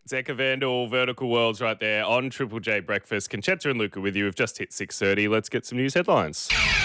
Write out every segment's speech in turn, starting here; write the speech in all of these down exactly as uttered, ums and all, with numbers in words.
Zeka Vandal, Vertical Worlds right there on Triple J Breakfast. Conchetta and Luca with you. We've just hit six thirty. Let's get some news headlines.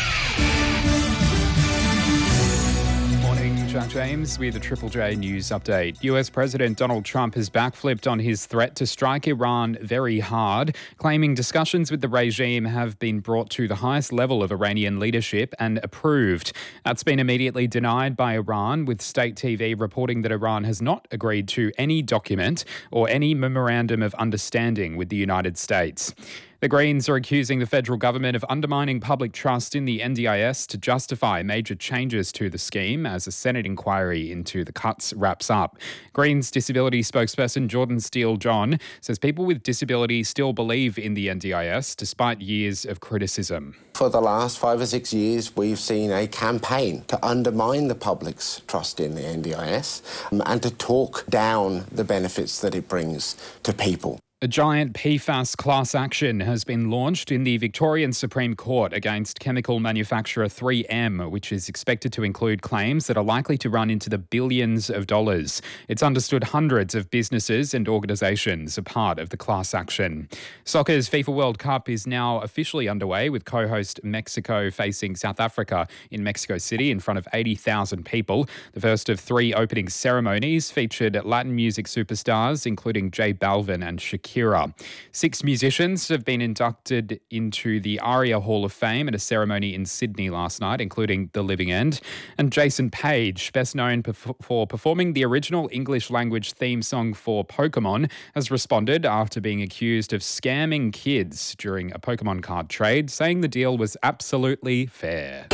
Morning, Jack James with a Triple J News update. U S President Donald Trump has backflipped on his threat to strike Iran very hard, claiming discussions with the regime have been brought to the highest level of Iranian leadership and approved. That's been immediately denied by Iran, with state T V reporting that Iran has not agreed to any document or any memorandum of understanding with the United States. The Greens are accusing the federal government of undermining public trust in the N D I S to justify major changes to the scheme as a Senate inquiry into the cuts wraps up. Greens disability spokesperson Jordan Steele-John says people with disability still believe in the N D I S despite years of criticism. For the last five or six years, we've seen a campaign to undermine the public's trust in the N D I S um, and to talk down the benefits that it brings to people. A giant P FAS class action has been launched in the Victorian Supreme Court against chemical manufacturer three M, which is expected to include claims that are likely to run into the billions of dollars. It's understood hundreds of businesses and organisations are part of the class action. Soccer's FIFA World Cup is now officially underway, with co-host Mexico facing South Africa in Mexico City in front of eighty thousand people. The first of three opening ceremonies featured Latin music superstars, including J Balvin and Shakira. Six musicians have been inducted into the ARIA Hall of Fame at a ceremony in Sydney last night, including The Living End. And Jason Page, best known perf- for performing the original English language theme song for Pokemon, has responded after being accused of scamming kids during a Pokemon card trade, saying the deal was absolutely fair.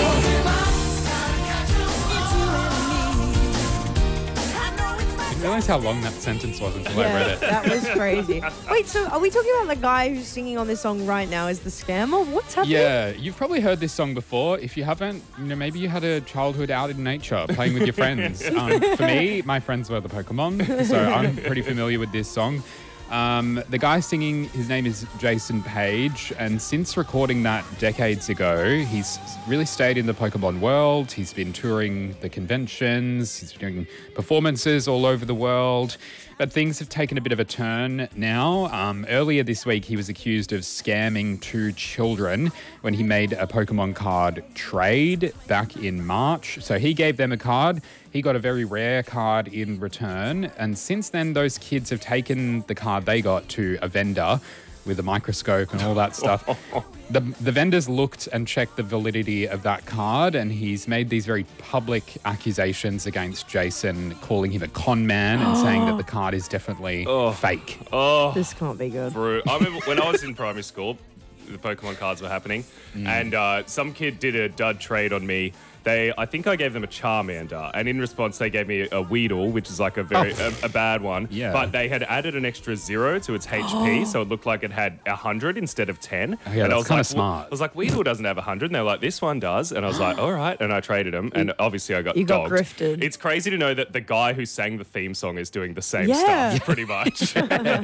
I didn't realise how long that sentence was until yeah, I read it. That was crazy. Wait, so are we talking about the guy who's singing on this song right now is the scammer? What's happening? Yeah, you've probably heard this song before. If you haven't, you know, maybe you had a childhood out in nature playing with your friends. Um, for me, my friends were the Pokemon, so I'm pretty familiar with this song. Um, the guy singing, his name is Jason Page, and since recording that decades ago, he's really stayed in the Pokemon world. He's been touring the conventions, he's been doing performances all over the world, but things have taken a bit of a turn now. Um, earlier this week, he was accused of scamming two children when he made a Pokemon card trade back in March. So he gave them a card. He got a very rare card in return. And since then, those kids have taken the card they got to a vendor with a microscope and all that stuff. The the vendors looked and checked the validity of that card, and he's made these very public accusations against Jason, calling him a con man and saying that the card is definitely Oh. fake. Oh, This can't be good. bro. I remember when I was in primary school, the Pokemon cards were happening, and uh, some kid did a dud trade on me. They, I think I gave them a Charmander, and in response, they gave me a Weedle, which is like a very Oh. a, a bad one. Yeah. But they had added an extra zero to its H P, so it looked like it had a hundred instead of ten. Oh, yeah, and I that's was kinda like, smart. I was like, Weedle doesn't have a hundred, and they're like, this one does, and I was like, all right, and I traded them, and obviously I got You got dogged. grifted. It's crazy to know that the guy who sang the theme song is doing the same Yeah. stuff, pretty much.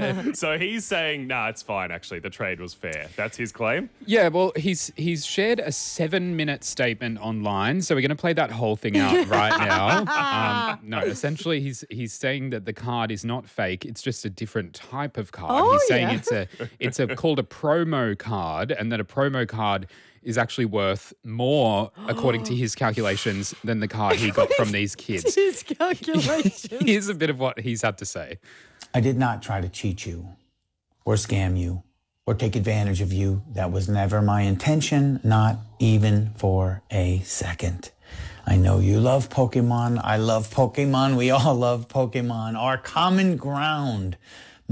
So he's saying, nah, it's fine. Actually, the trade was fair. That's his claim. Yeah, well, he's he's shared a seven-minute statement online, so we're going to play that whole thing out right now. Um, no, essentially, he's he's saying that the card is not fake; it's just a different type of card. Oh, he's saying yeah. it's a it's a called a promo card, and that a promo card is actually worth more, according to his calculations, than the card he got from these kids. His calculations. Here's a bit of what he's had to say. I did not try to cheat you or scam you or take advantage of you. That was never my intention, not even for a second. I know you love Pokemon. I love Pokemon. We all love Pokemon. Our common ground